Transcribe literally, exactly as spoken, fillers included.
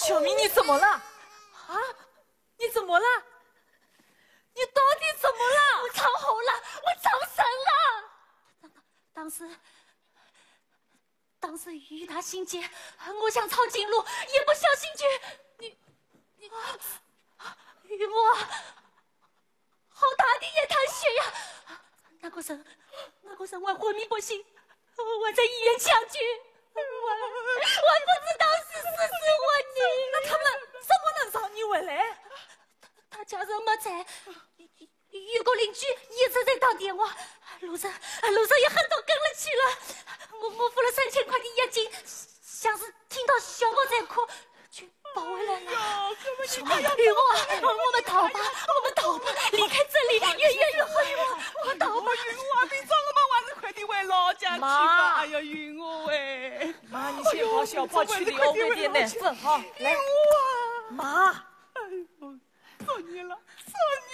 小明，你怎么了？啊？你怎么了？你到底怎么了？ 我唱红了，我唱神了。当时，当时雨大心急，我想抄近路，一不小心就你你雨墨，好大的一滩血呀！那个人，那个人我昏迷不醒，我在医院抢救。我我不知道是死是活的。 那他们怎么能让你回来？ 他家人没在，有个邻居一直在打电话，路上路上有很多跟了去了。我我付了三千块的押金，像是听到小莫在哭，就跑回来了。小莫，雨墨，我们逃吧，我们逃吧，离开这里越远越好。我们逃吧。 云我啊，你走了嘛，我还是快点回老家去吧。哎呀，云我喂， 妈，你先跑小跑去里欧贝点奶粉哈，来， 云我啊， 妈。 哎呦，做你了，做你。